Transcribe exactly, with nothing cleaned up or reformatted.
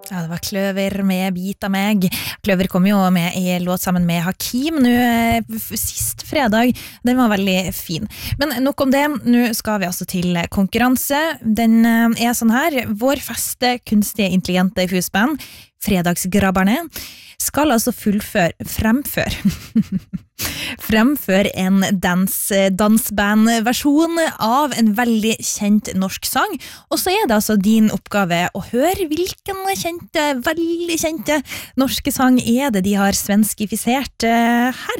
Ja, det var Kløver med Bit av meg. Kløver kom jo med i låt sammen med Hakim nå sist fredag. Den var veldig fin. Men nok om det, nå skal vi altså til konkurranse. Den er sånn her. Vår faste, kunstige, intelligente husband, Fredagsgrabberne, skal altså fullføre, fremføre, fremføre en dans, dansbandversjon av en veldig kjent norsk sang. Og så er det altså din oppgave å høre hvilken kjente, veldig kjente norske sang er det de har svenskifisert her.